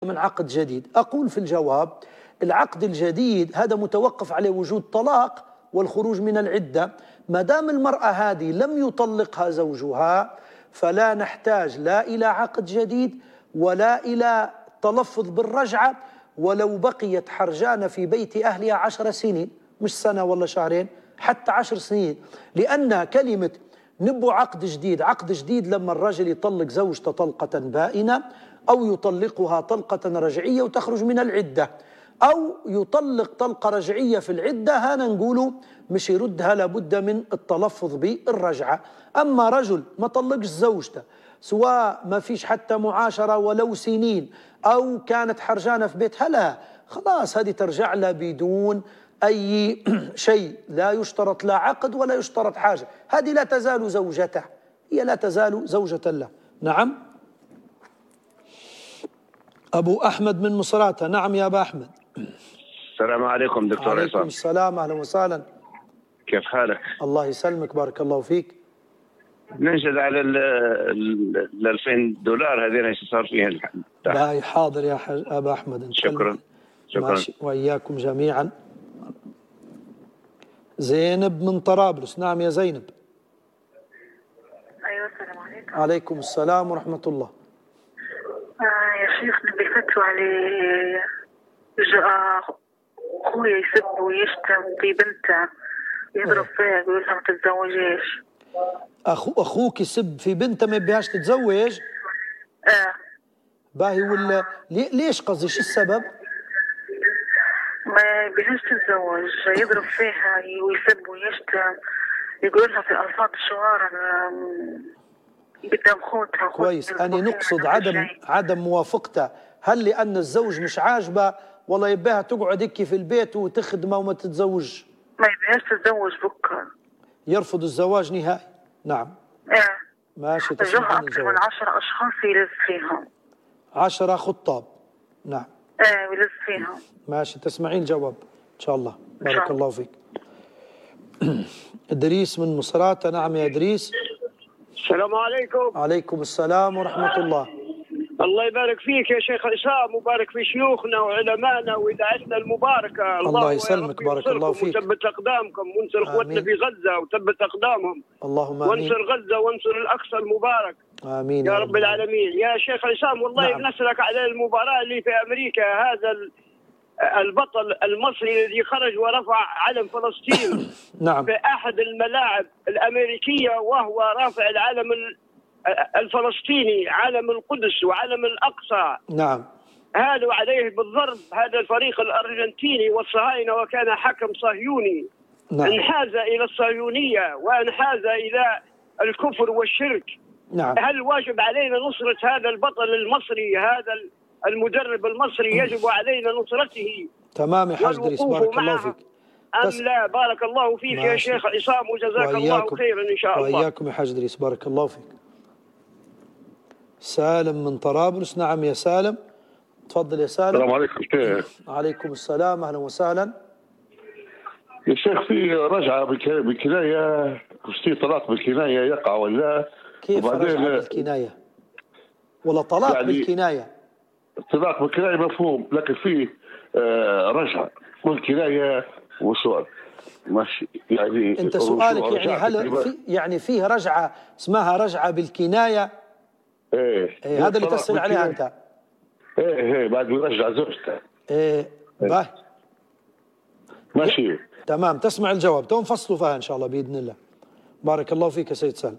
من عقد جديد؟ أقول في الجواب: العقد الجديد هذا متوقف عليه وجود طلاق والخروج من العدة. ما دام المرأة هذه لم يطلقها زوجها فلا نحتاج لا إلى عقد جديد ولا إلى تلفظ بالرجعة، ولو بقيت حرجانة في بيت أهلها 10 سنين، مش سنة ولا شهرين، حتى 10 سنين. لأن كلمة نبو عقد جديد، عقد جديد لما الرجل يطلق زوجته طلقة بائنة، أو يطلقها طلقة رجعية وتخرج من العدة، أو يطلق طلقة رجعية في العدة، هنا نقولوا مش يردها، لابد من التلفظ بالرجعة. أما رجل ما طلقش زوجته، سواء ما فيش حتى معاشرة ولو سنين، أو كانت حرجانة في بيتها، لا خلاص هذه ترجع لها بدون أي شيء، لا يشترط لا عقد ولا يشترط حاجة، هذه لا تزال زوجته، هي لا تزال زوجة له. نعم. أبو أحمد من مصراتة. نعم يا أبا أحمد. السلام عليكم دكتور عصام. عليكم السلام، أهلا وسهلا. كيف حالك؟ الله يسلمك، بارك الله فيك. ننشد على ال $2000 هذين ايش صار فيها؟ باي حاضر يا أبا أحمد. شكرا. ماشي، وإياكم جميعا. زينب من طرابلس. نعم يا زينب. أيوة السلام عليكم. عليكم السلام ورحمة الله. يا شيخ نبي فتوى على أخوي يسب ويشتم في بنته، يضرب فيها يقول لها ما تتزوجيش. أخوك يسب في بنته ما يبيهاش تتزوج؟ باهي. ولا ليش قصدي شو السبب؟ ما يبيهاش تتزوج، يضرب فيها ويسب ويشتم، يقول لها في ألفاظ شوارع قدام خوتها. كويس. أنا نقصد عدم موافقته، هل لأن الزوج مش عاجبه ولا يبيها تقعد هيك في البيت وتخدمه وما تتزوج؟ ما يبيهاش تتزوج بكره، يرفض الزواج نهائي. نعم. ماشي. تسمعين أكثر من 10 أشخاص يلز فيهم. 10 خطاب. نعم. يلز فيهم. ماشي، تسمعين الجواب إن شاء الله. بارك الله فيك. إدريس من مصراتة. نعم يا إدريس. السلام عليكم. عليكم السلام ورحمة الله. الله يبارك فيك يا شيخ عصام، وبارك في شيوخنا وعلمائنا وإذاعتنا المباركة. الله يسلمك، بارك الله فيك. وثبت أقدامكم وانصر اخوتنا في غزة وثبت أقدامهم. اللهم آمين. وانصر غزة وانصر الأقصى المبارك. آمين يا رب العالمين. يا شيخ عصام والله بنسألك على المباراة اللي في أمريكا، هذا البطل المصري الذي خرج ورفع علم فلسطين نعم. في أحد الملاعب الأمريكية، وهو رافع العلم الفلسطيني، علم القدس وعلم الأقصى. نعم. هالوا عليه بالضرب هذا الفريق الأرجنتيني والصهاينة، وكان حكم صهيوني. نعم. انحاز إلى الصهيونية وانحاز إلى الكفر والشرك. نعم. هل واجب علينا نصرة هذا البطل المصري، هذا المدرب المصري؟ يجب علينا نصرته. تمام يا حاج إدريس، بارك الله فيك. أم لا؟ بارك الله فيك يا شيخ عصام، وجزاك الله خيرا إن شاء الله. وإياكم يا حاج إدريس، بارك الله فيك. سالم من طرابلس. نعم يا سالم، تفضل يا سالم. السلام عليكم شيخ. عليكم السلام، أهلا وسهلا يا شيخ. في رجعة بالكناية، في طلاق بالكناية يقع ولا؟ كيف رجعة بالكناية ولا طلاق يعني بالكناية؟ طلاق بالكناية مفهوم، لكن في رجعة بالكناية وسؤال ماشي. يعني أنت سؤالك يعني هل فيه رجعة اسمها رجعة بالكناية؟ إيه هذا اللي تسأل عليها أنت. إيه بعد ما يرجع زوجته. باهي ماشي. تمام، تسمع الجواب تو نفصلوا فيها إن شاء الله بإذن الله. بارك الله فيك يا سيد سالم.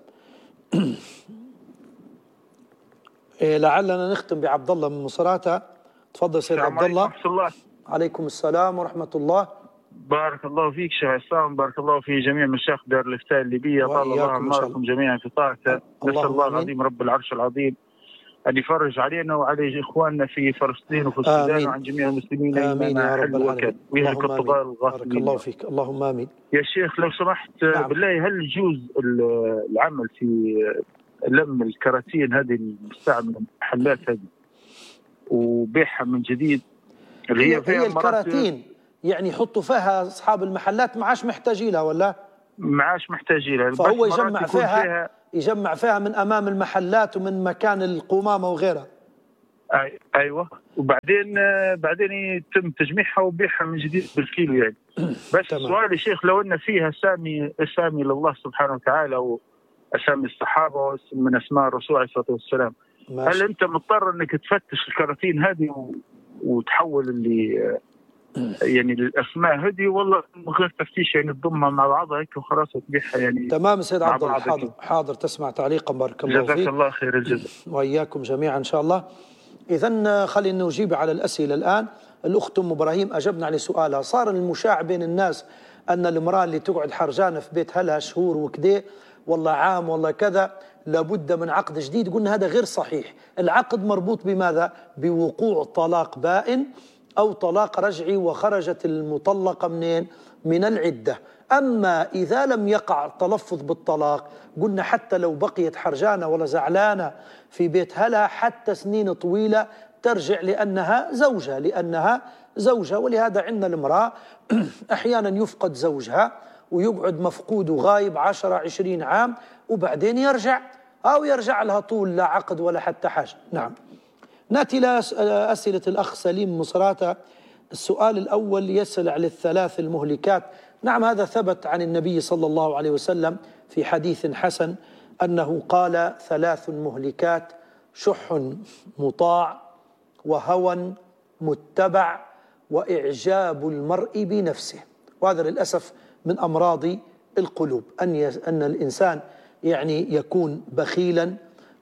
لعلنا نختم بعبد الله من مصراتة. تفضل سيد عبد الله. ورحمة الله. عليكم السلام ورحمة الله. بارك الله فيك شيخ عصام، بارك الله في جميع مشايخ دار الإفتاء الليبية، طال الله أعماركم جميعا في طاعته. نسأل الله العظيم رب العرش العظيم أن يفرج علينا وعلى إخواننا في فلسطين وفي السودان وعن جميع المسلمين. آمين يا رب العالمين. ويهلك الطغاة الغافلين. بارك الله فيك، اللهم آمين. يا شيخ لو سمحت بالله، هل يجوز العمل في لم الكراتين هذه المستعملة المحلات هذه وبيعها من جديد، اللي هي الكراتين يعني يحطوا فيها أصحاب المحلات، ما عادش محتاجين لها ولا؟ ما عادش محتاجين لها، فهو يجمع فيها من أمام المحلات ومن مكان القمامة وغيرها. ايوه، وبعدين يتم تجميعها وبيعها من جديد بالكيلو يعني. بس سؤالي شيخ، لو ان فيها اسامي لله سبحانه وتعالى واسامي الصحابه واسم من اسماء الرسول عليه الصلاه والسلام، هل انت مضطر انك تفتش الكراتين هذه وتحول اللي يعني الاسماء هذه، والله من غير تفتيش يعني تضمها مع بعضها هيك وخلاص وتبيعها يعني؟ تمام سيد عبد الله، حاضر تسمع تعليقا، بارك الله فيك. جزاك الله خير الجزاء. واياكم جميعا ان شاء الله. اذا خلينا نجيب على الاسئله الان. الاخت ام ابراهيم اجبنا على سؤالها. صار المشاع بين الناس ان المراه اللي تقعد حرجانه في بيت اهلها شهور وكده، والله عام والله كذا، لابد من عقد جديد. قلنا هذا غير صحيح. العقد مربوط بماذا؟ بوقوع طلاق بائن أو طلاق رجعي وخرجت المطلقة منين؟ من العدة. أما إذا لم يقع تلفظ بالطلاق، قلنا حتى لو بقيت حرجانة ولا زعلانة في بيت هلا حتى سنين طويلة ترجع لأنها زوجة. ولهذا عندنا المرأة أحيانا يفقد زوجها ويقعد مفقود وغايب 10-20 عام وبعدين يرجع، أو يرجع لها طول لا عقد ولا حتى حاجة. نعم. نأتي إلى أسئلة الأخ سليم مصراتة. السؤال الأول يسأل على الثلاث المهلكات. نعم، هذا ثبت عن النبي صلى الله عليه وسلم في حديث حسن أنه قال: 3 مهلكات: شح مطاع، وهوى متبع، وإعجاب المرء بنفسه. وهذا للأسف من أمراض القلوب، أن الإنسان يعني يكون بخيلا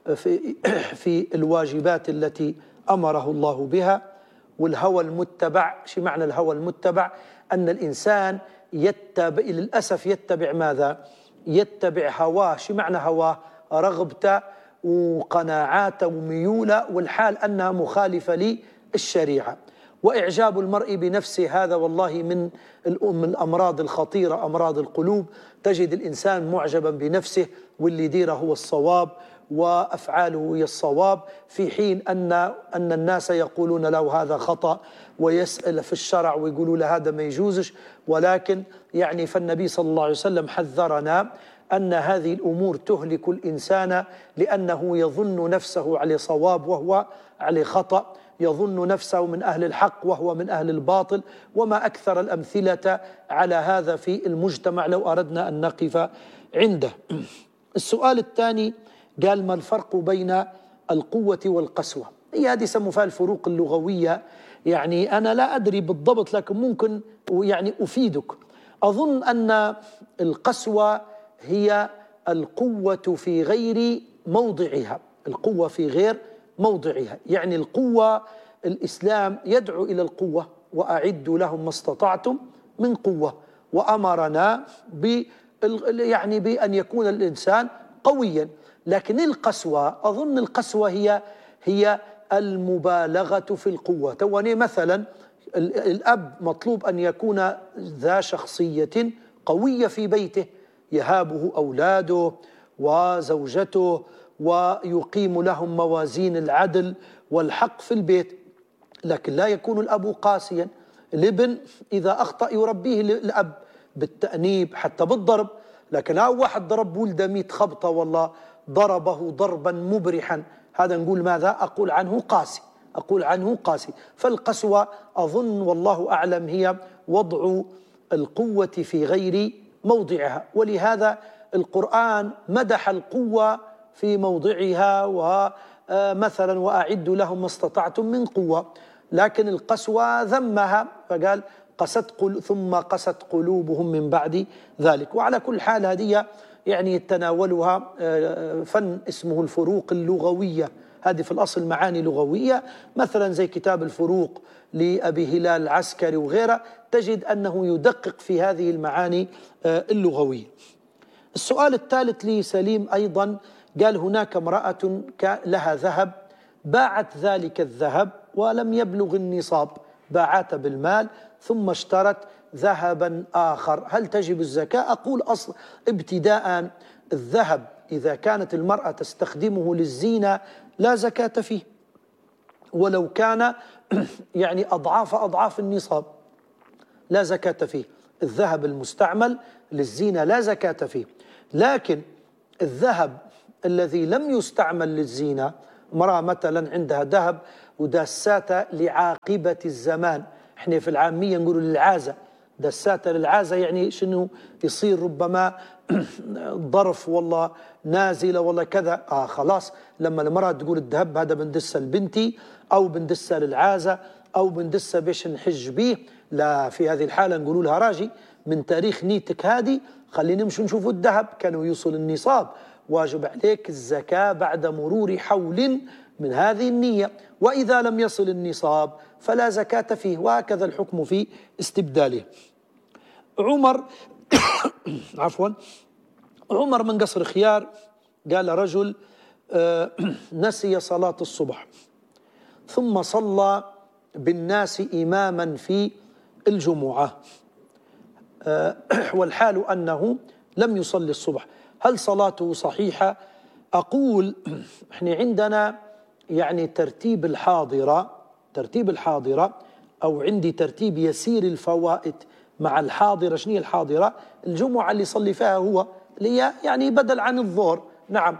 في الواجبات التي أمره الله بها. والهوى المتبع، شو معنى الهوى المتبع؟ أن الإنسان للأسف يتبع ماذا؟ يتبع هواه. شو معنى هواه؟ رغبته وقناعاته وميوله، والحال أنها مخالفة للشريعة. وإعجاب المرء بنفسه، هذا والله من الأمراض الخطيرة، أمراض القلوب. تجد الإنسان معجبا بنفسه واللي يديره هو الصواب وأفعاله هي الصواب، في حين أن الناس يقولون له هذا خطأ، ويسأل في الشرع ويقولوا له هذا ما يجوزش. ولكن يعني فالنبي صلى الله عليه وسلم حذرنا أن هذه الأمور تهلك الإنسان، لأنه يظن نفسه على صواب وهو على خطأ، يظن نفسه من أهل الحق وهو من أهل الباطل. وما أكثر الأمثلة على هذا في المجتمع لو أردنا أن نقف عنده. السؤال الثاني قال: ما الفرق بين القوة والقسوة؟ هي هذه يسموا فيها الفروق اللغوية، يعني أنا لا أدري بالضبط لكن ممكن يعني أفيدك. أظن أن القسوة هي القوة في غير موضعها، القوة في غير موضعها. يعني القوة، الإسلام يدعو إلى القوة، وأعدوا لهم ما استطعتم من قوة، وأمرنا يعني بأن يكون الإنسان قويا. لكن القسوة، أظن القسوة هي المبالغة في القوة. تواني مثلا الأب مطلوب أن يكون ذا شخصية قوية في بيته، يهابه أولاده وزوجته ويقيم لهم موازين العدل والحق في البيت. لكن لا يكون الأب قاسيا. الابن إذا أخطأ يربيه الأب بالتأنيب حتى بالضرب. لكن واحد ضرب ولده 100 خبطة والله ضربه ضربا مبرحا، هذا نقول ماذا؟ أقول عنه قاسي. فالقسوة أظن والله أعلم هي وضع القوة في غير موضعها. ولهذا القرآن مدح القوة في موضعها، ومثلا وأعدوا لهم ما استطعتم من قوة. لكن القسوة ذمها فقال: ثم قست قلوبهم من بعد ذلك. وعلى كل حال هذه يعني يتناولها فن اسمه الفروق اللغوية. هذه في الأصل معاني لغوية، مثلا زي كتاب الفروق لأبي هلال العسكري وغيره، تجد أنه يدقق في هذه المعاني اللغوية. السؤال الثالث لسليم أيضا قال: هناك امرأة لها ذهب، باعت ذلك الذهب ولم يبلغ النصاب، باعته بالمال ثم اشترت ذهبا آخر، هل تجب الزكاة؟ أقول أصل ابتداء الذهب إذا كانت المرأة تستخدمه للزينة لا زكاة فيه، ولو كان يعني أضعاف النصاب لا زكاة فيه. الذهب المستعمل للزينة لا زكاة فيه. لكن الذهب الذي لم يستعمل للزينة، امرأة مثلا عندها ذهب وداساتا لعاقبة الزمان. احنا في العامية نقولوا للعازة، داساتا للعازة يعني شنو يصير ربما ظرف والله نازلة والله كذا. خلاص لما المرأة تقول الذهب هذا بندسها لبنتي أو بندسها للعازة أو بندسها باش نحج بيه، لا، في هذه الحالة نقولوا لها راجي من تاريخ نيتك هذه خلينا نمشي نشوفوا الذهب كانوا يوصل النصاب، واجب عليك الزكاة بعد مرور حول من هذه النية، وإذا لم يصل النصاب فلا زكاة فيه، وهكذا الحكم في استبداله. عمر عفوا عمر من قصر خيار قال رجل نسي صلاة الصبح ثم صلى بالناس إماما في الجمعة والحال أنه لم يصلي الصبح، هل صلاته صحيحة؟ أقول احنا عندنا يعني ترتيب الحاضرة أو عندي ترتيب يسير الفوائد مع الحاضرة. شنو هي الحاضرة؟ الجمعة اللي يصلي فيها هو اللي هي يعني بدل عن الظهر. نعم،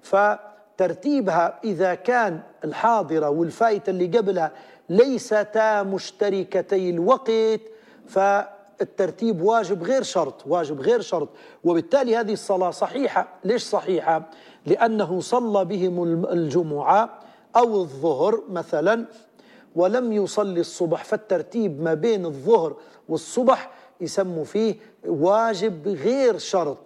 فترتيبها إذا كان الحاضرة والفائتة اللي قبلها ليستا مشتركتي الوقت فالترتيب واجب غير شرط، وبالتالي هذه الصلاة صحيحة. ليش صحيحة؟ لأنه صلى بهم الجمعة أو الظهر مثلا ولم يصلي الصبح، فالترتيب ما بين الظهر والصبح يسموا فيه واجب غير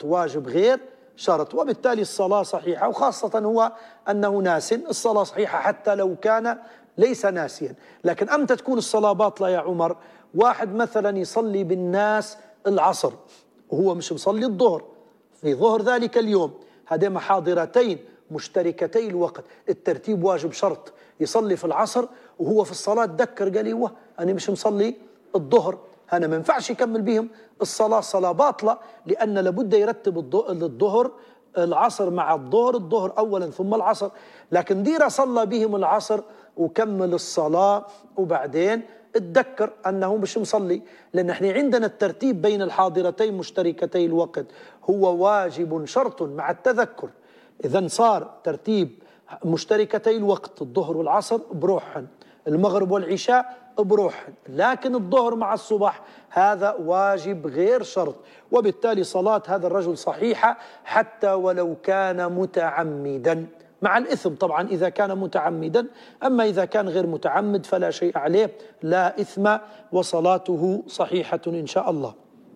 شرط، وبالتالي الصلاة صحيحة، وخاصة هو أنه ناس، الصلاة صحيحة حتى لو كان ليس ناسيا. لكن أمتى تكون الصلاة باطلة يا عمر؟ واحد مثلا يصلي بالناس العصر وهو مش مصلي الظهر في ظهر ذلك اليوم، هذين حاضرتين مشتركتي الوقت، الترتيب واجب شرط. يصلي في العصر وهو في الصلاة تذكر قال لي أنا مش مصلي الظهر، أنا ما ينفعش يكمل بهم الصلاة، صلاة باطلة، لأن لابد يرتب الظهر العصر مع الظهر أولا ثم العصر. لكن ديرة صلى بهم العصر وكمل الصلاة وبعدين اتذكر أنه مش مصلي، لأن احنا عندنا الترتيب بين الحاضرتين مشتركتي الوقت هو واجب شرط مع التذكر. إذن صار ترتيب مشتركتي الوقت الظهر والعصر بروحهن، المغرب والعشاء بروحهن، لكن الظهر مع الصبح هذا واجب غير شرط، وبالتالي صلاة هذا الرجل صحيحة حتى ولو كان متعمدا، مع الإثم طبعا إذا كان متعمدا، أما إذا كان غير متعمد فلا شيء عليه، لا إثم، وصلاته صحيحة إن شاء الله.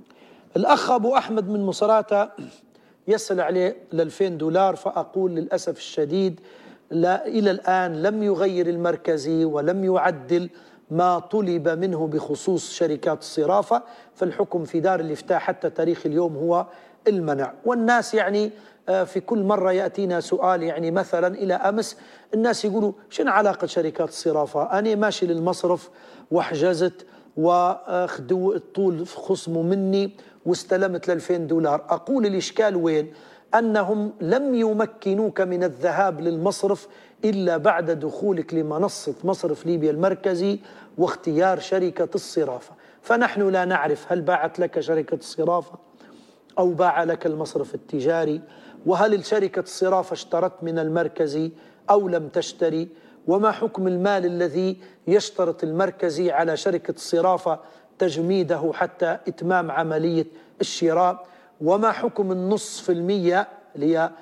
الأخ أبو أحمد من مصراتة يسأل عليه $2000، فأقول للأسف الشديد لا، إلى الآن لم يغير المركزي ولم يعدل ما طلب منه بخصوص شركات الصرافة، فالحكم في دار الإفتاء حتى تاريخ اليوم هو المنع. والناس يعني في كل مرة يأتينا سؤال، يعني مثلا إلى أمس الناس يقولوا شنو علاقة شركات الصرافة؟ أنا ماشي للمصرف وحجزت وأخذوا الطول خصموا مني واستلمت $2000. أقول الإشكال وين؟ أنهم لم يمكنوك من الذهاب للمصرف إلا بعد دخولك لمنصة مصرف ليبيا المركزي واختيار شركة الصرافة، فنحن لا نعرف هل باعت لك شركة الصرافة أو باع لك المصرف التجاري، وهل الشركة الصرافة اشترت من المركزي أو لم تشتري، وما حكم المال الذي يشترط المركزي على شركة الصرافة تجميده حتى إتمام عملية الشراء، وما حكم النص في المية اللي هي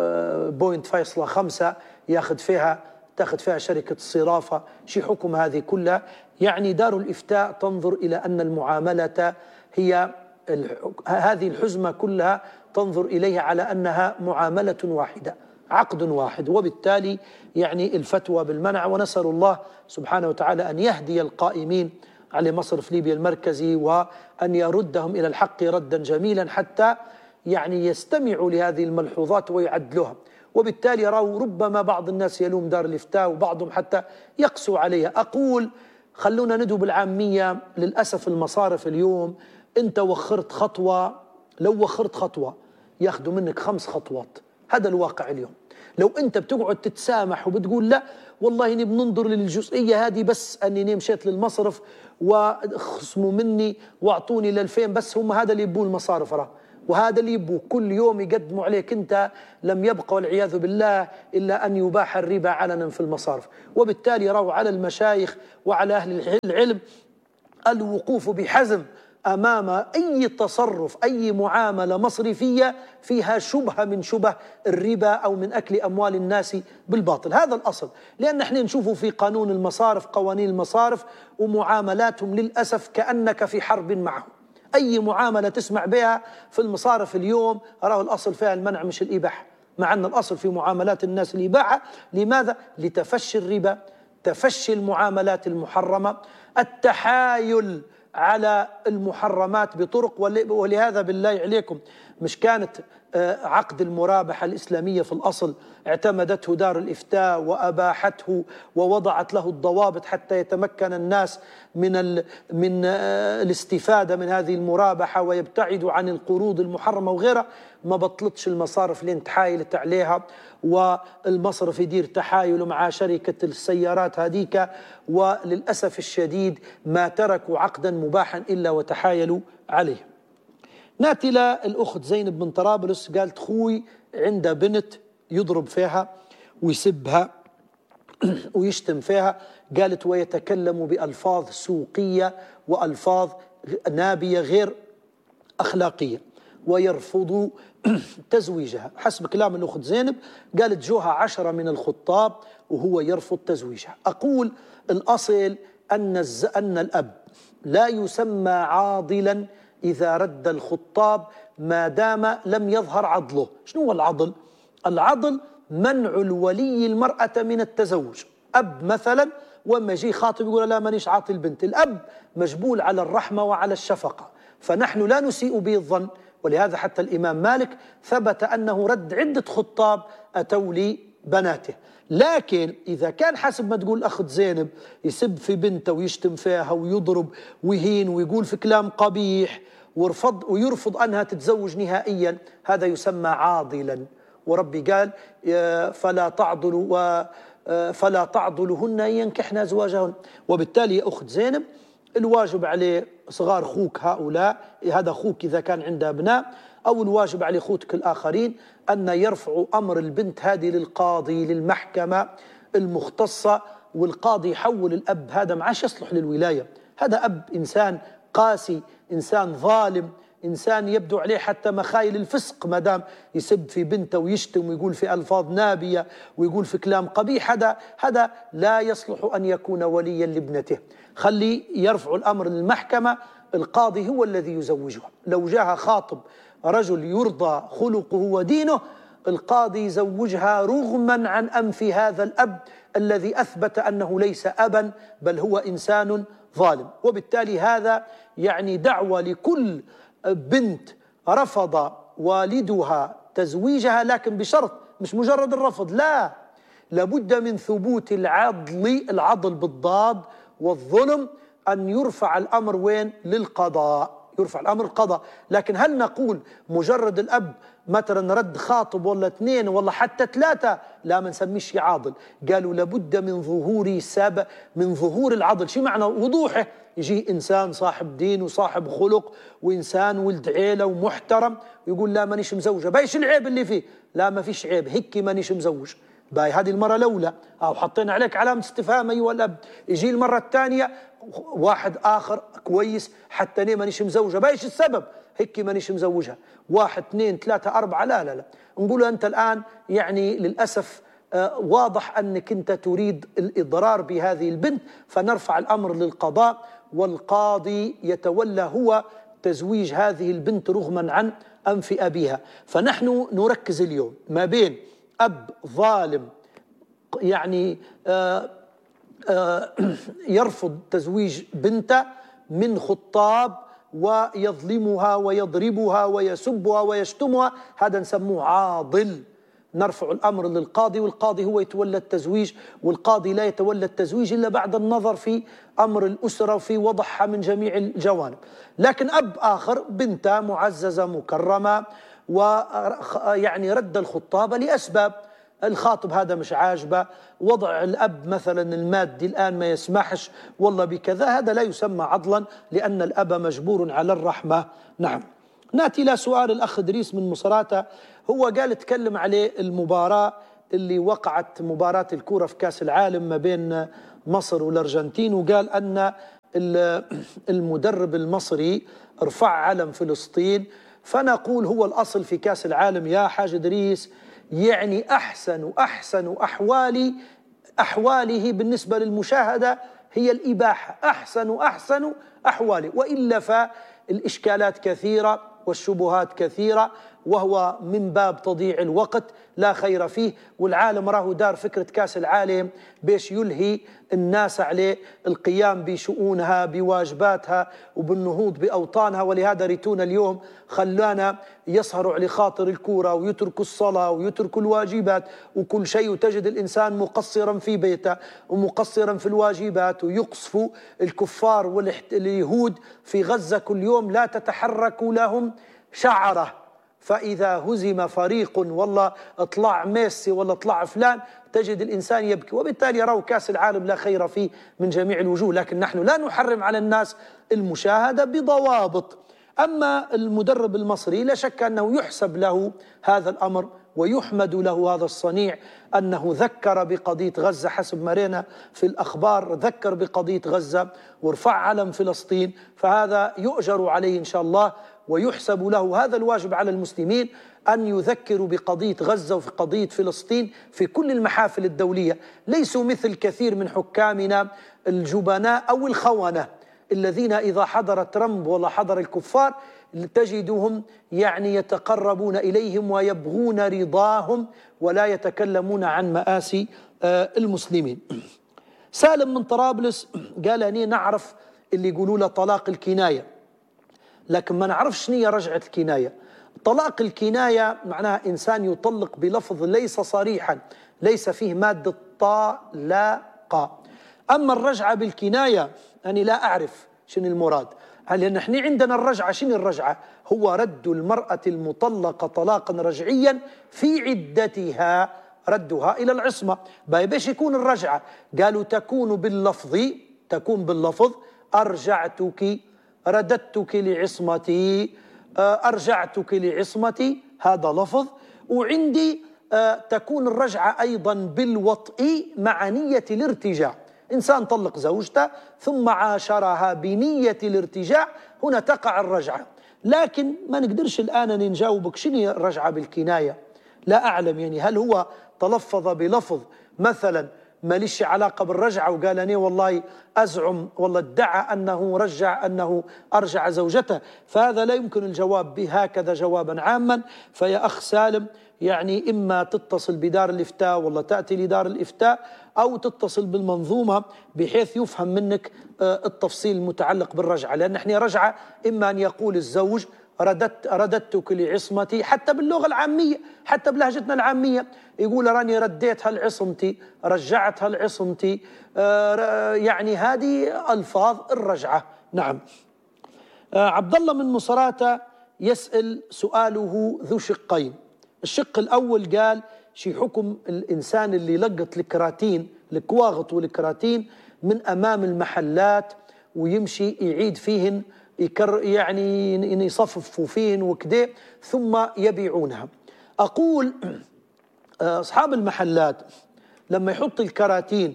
0.5 تاخذ فيها شركة الصرافة، شي حكم هذه كلها؟ يعني دار الإفتاء تنظر إلى أن المعاملة هي هذه الحزمة كلها تنظر إليها على أنها معاملة واحدة، عقد واحد، وبالتالي يعني الفتوى بالمنع. ونسأل الله سبحانه وتعالى أن يهدي القائمين على مصرف ليبيا المركزي وأن يردهم إلى الحق ردا جميلا حتى يعني يستمعوا لهذه الملحوظات ويعدلوها. وبالتالي يروا ربما بعض الناس يلوم دار الإفتاء وبعضهم حتى يقسوا عليها. أقول خلونا ندعو بالعامية، للأسف المصارف اليوم أنت وخرت خطوة، لو وخرت خطوة ياخذوا منك 5 خطوات، هذا الواقع اليوم. لو أنت بتقعد تتسامح وبتقول لا والله إني بننظر للجزئية هذه بس أني مشيت للمصرف وخصموا مني واعطوني $2000 بس، هم هذا اللي يبون المصارف، وهذا اللي يبوا كل يوم يقدموا عليك أنت، لم يبقى والعياذ بالله إلا أن يباح الربا علنا في المصارف. وبالتالي روى على المشايخ وعلى أهل العلم الوقوف بحزم أمام أي تصرف، أي معاملة مصرفية فيها شبهة من شبه الربا أو من أكل أموال الناس بالباطل. هذا الأصل، لأن احنا نشوفه في قانون المصارف، قوانين المصارف ومعاملاتهم للأسف كأنك في حرب معهم. أي معاملة تسمع بها في المصارف اليوم راه الأصل فيها المنع مش الإباحة، مع أن الأصل في معاملات الناس الإباحة. لماذا؟ لتفشي الربا، تفشي المعاملات المحرمة، التحايل على المحرمات بطرق. ولهذا بالله عليكم مش كانت عقد المرابحة الإسلامية في الأصل اعتمدته دار الإفتاء وأباحته ووضعت له الضوابط حتى يتمكن الناس من الاستفادة من هذه المرابحة ويبتعدوا عن القروض المحرمة وغيرها. ما بطلتش المصارف اللي تحايلت عليها، والمصرف يدير تحايل مع شركة السيارات هذيك، وللأسف الشديد ما تركوا عقدا مباحا إلا وتحايلوا عليه. ناتي للأخت زينب بن طرابلس، قالت خوي عنده بنت يضرب فيها ويسبها ويشتم فيها، قالت ويتكلم بألفاظ سوقية وألفاظ نابية غير أخلاقية ويرفض تزويجها. حسب كلام الأخت زينب قالت جوها 10 من الخطاب وهو يرفض تزويجها. أقول الأصل أن الأب لا يسمى عاضلا إذا رد الخطاب ما دام لم يظهر عضله. شنو هو العضل؟ العضل منع الولي المرأة من التزوج. أب مثلا وما يجي خاطب يقول لا مانيش عاطي البنت، الأب مجبول على الرحمة وعلى الشفقة، فنحن لا نسيء به الظن. ولهذا حتى الإمام مالك ثبت أنه رد عدة خطاب أتوا لبناته. لكن إذا كان حسب ما تقول الأخت زينب يسب في بنته ويشتم فيها ويضرب ويهين ويقول في كلام قبيح ويرفض أنها تتزوج نهائيا، هذا يسمى عاضلا. وربي قال فلا تعضلهن أن ينكحن أزواجهن. وبالتالي يا أخت زينب الواجب عليه صغار خوك هؤلاء، هذا خوك إذا كان عنده أبناء، أو الواجب على خوتك الآخرين أن يرفعوا أمر البنت هذه للقاضي، للمحكمة المختصة، والقاضي يحول الأب هذا ما عادش يصلح للولاية. هذا أب إنسان قاسي، إنسان ظالم، إنسان يبدو عليه حتى مخايل الفسق ما دام يسب في بنته ويشتم ويقول في ألفاظ نابية ويقول في كلام قبيح. هذا لا يصلح أن يكون وليا لابنته. خلي يرفع الأمر للمحكمة، القاضي هو الذي يزوجها. لو جاء خاطب رجل يرضى خلقه ودينه، القاضي يزوجها رغما عن أنف هذا الأب الذي أثبت أنه ليس أبا بل هو إنسان ظالم. وبالتالي هذا يعني دعوة لكل بنت رفض والدها تزويجها، لكن بشرط، مش مجرد الرفض، لا، لابد من ثبوت العضل بالضاد والظلم، أن يرفع الأمر وين؟ للقضاء، يرفع الأمر القضاء. لكن هل نقول مجرد الأب مثلا رد خاطب ولا 2 ولا حتى 3 لا، ما نسميش عاضل. قالوا لابد من ظهور العضل. شو معنى وضوحه؟ يجي إنسان صاحب دين وصاحب خلق وإنسان ولد عيلة ومحترم ويقول لا مانيش مزوجة، بايش العيب اللي فيه؟ لا ما فيش عيب، هيك مانيش مزوج. باي هذه المرة الأولى أو حطينا عليك علامة استفهام أيها الأب. يجي المرة الثانية واحد آخر كويس حتى أنا مانيش مزوجة، بايش السبب؟ هيك مانيش مزوجها. 1 2 3 4 لا نقول أنت الآن يعني للأسف واضح أنك أنت تريد الإضرار بهذه البنت، فنرفع الأمر للقضاء، والقاضي يتولى هو تزويج هذه البنت رغما عن أنف أبيها. فنحن نركز اليوم ما بين أب ظالم يعني يرفض تزويج بنته من خطاب ويظلمها ويضربها ويسبها ويشتمها، هذا نسموه عاضل. نرفع الأمر للقاضي، والقاضي هو يتولى التزويج، والقاضي لا يتولى التزويج إلا بعد النظر في أمر الأسرة وفي وضعها من جميع الجوانب. لكن أب آخر بنته معززة مكرمة ويعني رد الخطاب لأسباب، الخاطب هذا مش عاجبه، وضع الأب مثلا المادي الآن ما يسمحش والله بكذا، هذا لا يسمى عضلا لأن الأب مجبور على الرحمة. نعم. نأتي إلى سؤال الأخ إدريس من مصراتة. هو قال تكلم عليه المباراة اللي وقعت، مباراة الكورة في كأس العالم ما بين مصر والأرجنتين، وقال أن المدرب المصري ارفع علم فلسطين. فنقول هو الأصل في كأس العالم يا حاج إدريس يعني أحسن أحواله بالنسبة للمشاهدة هي الإباحة، أحسن أحواله، وإلا فالإشكالات كثيرة والشبهات كثيرة، وهو من باب تضييع الوقت لا خير فيه. والعالم راه دار فكرة كاس العالم باش يلهي الناس عليه القيام بشؤونها بواجباتها وبالنهوض بأوطانها، ولهذا ريتونا اليوم خلانا يسهروا على خاطر الكورة ويتركوا الصلاة ويتركوا الواجبات وكل شيء، وتجد الإنسان مقصرا في بيته ومقصرا في الواجبات، ويقصفوا الكفار واليهود في غزة كل يوم لا تتحرك لهم شعرة. فإذا هزم فريق والله اطلع ميسي ولا اطلع فلان تجد الإنسان يبكي، وبالتالي يروا كأس العالم لا خير فيه من جميع الوجوه، لكن نحن لا نحرم على الناس المشاهدة بضوابط. أما المدرب المصري لا شك أنه يحسب له هذا الأمر ويحمد له هذا الصنيع، أنه ذكر بقضية غزة حسب ما رأينا في الأخبار، ذكر بقضية غزة ورفع علم فلسطين، فهذا يؤجر عليه إن شاء الله ويحسب له. هذا الواجب على المسلمين أن يذكروا بقضية غزة وفي قضية فلسطين في كل المحافل الدولية، ليسوا مثل كثير من حكامنا الجبناء أو الخونة الذين إذا حضر ترامب ولا حضر الكفار تجدهم يعني يتقربون إليهم ويبغون رضاهم ولا يتكلمون عن مآسي المسلمين. سالم من طرابلس قال أني نعرف اللي يقولوا له طلاق الكناية، لكن ما نعرفش شنو هي رجعة الكناية. طلاق الكناية معناها إنسان يطلق بلفظ ليس صريحا، ليس فيه مادة طلاق. أما الرجعة بالكناية أنا لا أعرف شنو المراد، لأن نحن عندنا الرجعة. شنو الرجعة؟ هو رد المرأة المطلقة طلاقا رجعيا في عدتها، ردها إلى العصمة. باش يكون الرجعة قالوا تكون باللفظ أرجعتك، رددتك لعصمتي، أرجعتك لعصمتي، هذا لفظ. وعندي تكون الرجعة أيضا بالوطء مع نية الارتجاع، إنسان طلق زوجته ثم عاشرها بنية الارتجاع، هنا تقع الرجعة. لكن ما نقدرش الآن نجاوبك شنو الرجعة بالكناية، لا أعلم. يعني هل هو تلفظ بلفظ مثلا ما ليش علاقة بالرجعة وقال أنا والله أزعم والله ادعى أنه أرجع زوجته، فهذا لا يمكن الجواب به هكذا جوابا عاما. فيا أخ سالم يعني إما تتصل بدار الإفتاء والله تأتي لدار الإفتاء، أو تتصل بالمنظومة بحيث يفهم منك التفصيل المتعلق بالرجعة. لأن احنا رجعة إما أن يقول الزوج رددتك لعصمتي، حتى باللغة العامية حتى بلهجتنا العامية يقول راني رديتها لعصمتي، رجعتها لعصمتي، يعني هذه ألفاظ الرجعة. نعم. عبد الله من مصراتة يسأل سؤاله ذو شقين. الشق الأول قال شي حكم الإنسان اللي لقط الكراتين الكواغط والكراتين من أمام المحلات ويمشي يعيد فيهن يعني يصففوا فيهن وكده ثم يبيعونها. أقول أصحاب المحلات لما يحط الكراتين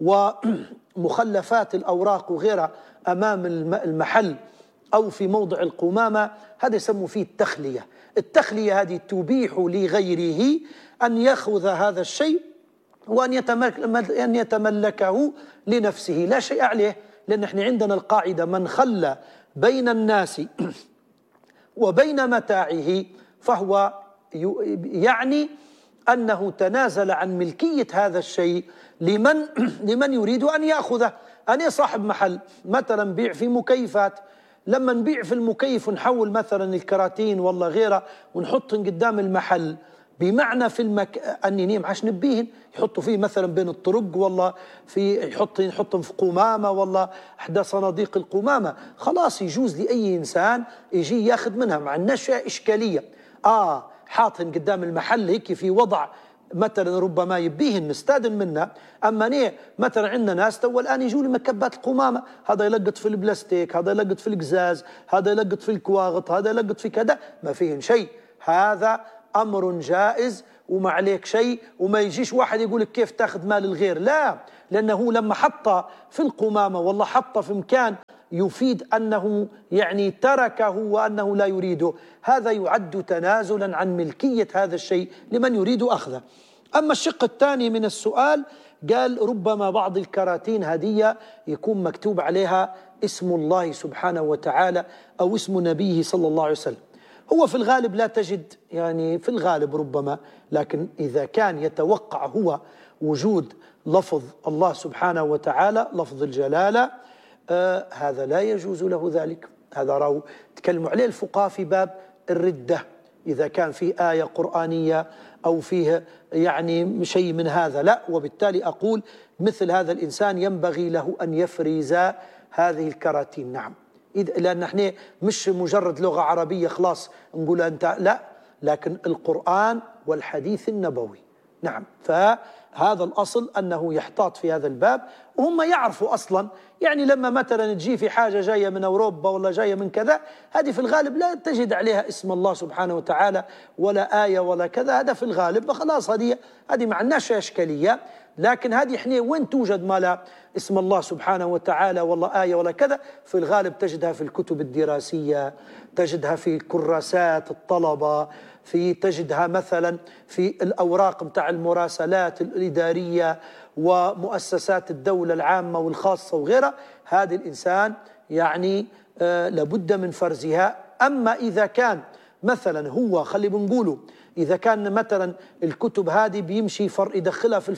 ومخلفات الأوراق وغيرها أمام المحل أو في موضع القمامة، هذا يسموا فيه التخلية. التخلية هذه تبيح لغيره أن يأخذ هذا الشيء وأن يتملكه لنفسه، لا شيء عليه. لأن احنا عندنا القاعدة من خلى بين الناس وبين متاعه فهو يعني أنه تنازل عن ملكية هذا الشيء لمن يريد أن يأخذه. أنا صاحب محل مثلا بيع في مكيفات، لما نبيع في المكيف ونحول مثلا الكراتين والله غيره ونحطهم قدام المحل، بمعنى في أني معاش نبيهن يحطوا فيه مثلا بين الطرق والله في يحطهم في قمامة والله إحدى صناديق القمامة، خلاص يجوز لأي إنسان يجي ياخذ منها، مع الناس إشكالية. حاطهن قدام المحل هيك في وضع مثلا ربما يبيهن نستاذن منه. اما نيه مثلا عندنا ناس تو الان يجوا لي مكبات القمامه، هذا يلقط في البلاستيك، هذا يلقط في القزاز، هذا يلقط في الكواغط، هذا يلقط في كذا، ما فيهن شيء، هذا امر جائز وما عليك شيء. وما يجيش واحد يقول لك كيف تاخذ مال الغير، لا، لانه لما حطه في القمامه والله حطه في مكان يفيد أنه يعني تركه وأنه لا يريده، هذا يعد تنازلا عن ملكية هذا الشيء لمن يريد أخذه. أما الشق الثاني من السؤال قال ربما بعض الكراتين هدية يكون مكتوب عليها اسم الله سبحانه وتعالى أو اسم نبيه صلى الله عليه وسلم. هو في الغالب لا تجد، يعني في الغالب ربما، لكن إذا كان يتوقع هو وجود لفظ الله سبحانه وتعالى لفظ الجلالة، هذا لا يجوز له ذلك. هذا راهو تكلموا عليه الفقهاء في باب الردة، إذا كان فيه آية قرآنية أو فيه يعني شيء من هذا، لا. وبالتالي أقول مثل هذا الإنسان ينبغي له أن يفرز هذه الكراتين، نعم، لأن احنا مش مجرد لغة عربية خلاص نقول أنت، لا، لكن القرآن والحديث النبوي، نعم. فهذا الأصل أنه يحتاط في هذا الباب، وهم يعرفوا أصلا، يعني لما مثلا تجي في حاجة جاية من أوروبا ولا جاية من كذا، هذه في الغالب لا تجد عليها اسم الله سبحانه وتعالى ولا آية ولا كذا، هذا في الغالب خلاص هذه ما عندناش إشكالية. لكن هذه احنا وين توجد ما لا اسم الله سبحانه وتعالى ولا آية ولا كذا، في الغالب تجدها في الكتب الدراسية، تجدها في كراسات الطلبة، تجدها مثلا في الأوراق متاع المراسلات الإدارية ومؤسسات الدولة العامة والخاصة وغيرها. هذه الإنسان يعني لابد من فرزها. أما إذا كان مثلا هو خلي بنقوله إذا كان مثلا الكتب هذه بيمشي يدخلها في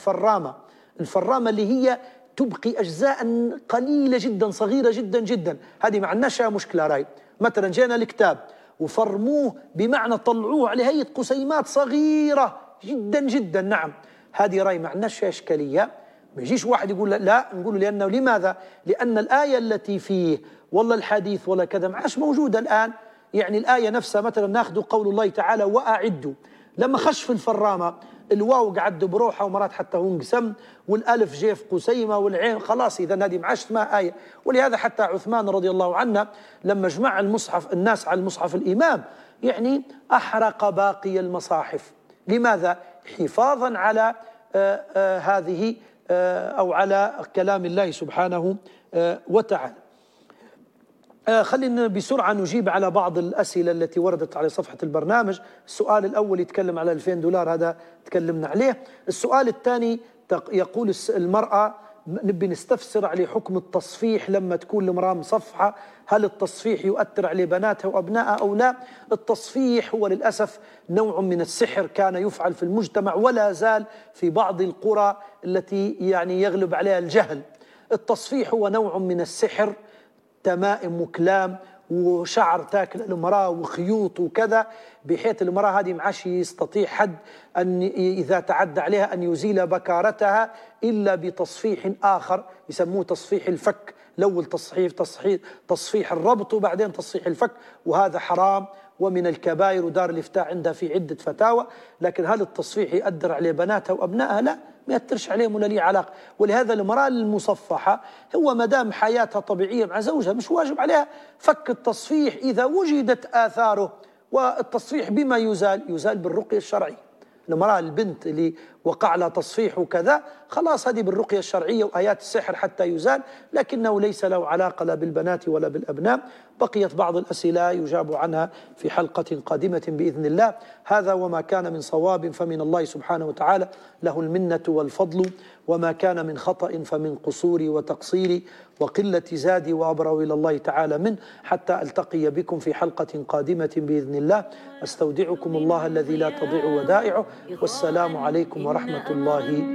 الفرامة اللي هي تبقي أجزاء قليلة جدا صغيرة جدا جدا، هذه ما عندناش مشكلة راي. مثلا جينا الكتاب وفرموه، بمعنى طلعوه على هيئة قسيمات صغيرة جدا جدا، نعم، هذه راي ما عندناش إشكالية. ما يجيش واحد يقول لا، نقول لأنه لماذا؟ لأن الآية التي فيه والله الحديث ولا كذا ما عادش موجودة الآن. يعني الآية نفسها مثلا ناخذ قول الله تعالى وأعدوا، لما خش في الفرامة الواو قعد بروحها ومرات حتى هو انقسم، والألف جاء في قسيمة والعين خلاص، إذا هذه ما عادش اسمها آية. ولهذا حتى عثمان رضي الله عنه لما جمع المصحف الناس على المصحف الإمام يعني أحرق باقي المصاحف. لماذا؟ حفاظا على هذه أو على كلام الله سبحانه وتعالى. خلينا بسرعة نجيب على بعض الأسئلة التي وردت على صفحة البرنامج. السؤال الأول يتكلم على 2000 دولار، هذا تكلمنا عليه. السؤال الثاني يقول المرأة نبي نستفسر على حكم التصفيح لما تكون المرأة مصفحة، هل التصفيح يؤثر على بناتها وأبنائها أو لا؟ التصفيح هو للأسف نوع من السحر كان يفعل في المجتمع ولا زال في بعض القرى التي يعني يغلب عليها الجهل. التصفيح هو نوع من السحر، تمائم وكلام وشعر تاكل المرأة وخيوط وكذا، بحيث المرأة هذه ما عادش يستطيع حد أن إذا تعدى عليها أن يزيل بكارتها إلا بتصفيح آخر يسموه تصفيح الفك. الأول تصفيح الربط وبعدين تصفيح الفك، وهذا حرام ومن الكبائر، ودار الإفتاء عندها في عدة فتاوى. لكن هل التصفيح يؤثر على بناتها وأبنائها؟ لا، ما يأثرش عليهم ولا ليه علاقة. ولهذا المرأة المصفحة هو مدام حياتها طبيعية مع زوجها مش واجب عليها فك التصفيح إذا وجدت آثاره. والتصفيح بما يزال بالرقية الشرعية. المرأة البنت اللي وقع لها تصفيح وكذا خلاص هذه بالرقية الشرعية وآيات السحر حتى يزال، لكنه ليس له علاقة لا بالبنات ولا بالأبناء. بقيت بعض الأسئلة يجاب عنها في حلقة قادمة بإذن الله. هذا وما كان من صواب فمن الله سبحانه وتعالى، له المنة والفضل، وما كان من خطأ فمن قصوري وتقصيري وقلة زادي وأبرأ إلى الله تعالى منه. حتى ألتقي بكم في حلقة قادمة بإذن الله، أستودعكم الله الذي لا تضيع ودائعه، والسلام عليكم ورحمة الله